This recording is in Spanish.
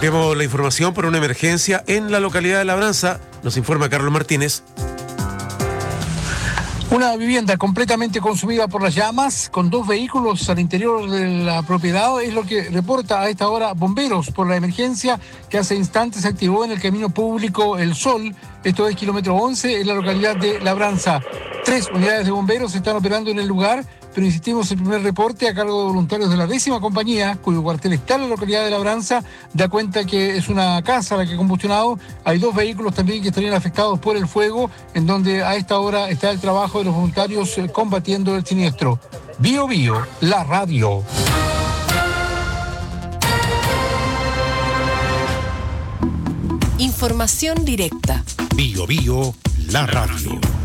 Cambiamos la información por una emergencia en la localidad de Labranza. Nos informa Carlos Martínez. Una vivienda completamente consumida por las llamas, con 2 vehículos al interior de la propiedad, es lo que reporta a esta hora bomberos por la emergencia que hace instantes se activó en el camino público El Sol, esto es kilómetro 11, en la localidad de Labranza. 3 unidades de bomberos están operando en el lugar, pero insistimos, el primer reporte a cargo de voluntarios de la 10ª compañía, cuyo cuartel está en la localidad de Labranza, da cuenta que es una casa la que ha combustionado. Hay 2 vehículos también que estarían afectados por el fuego, en donde a esta hora está el trabajo de los voluntarios combatiendo el siniestro. Bio Bio, la radio. Información directa. Bio Bio, la radio.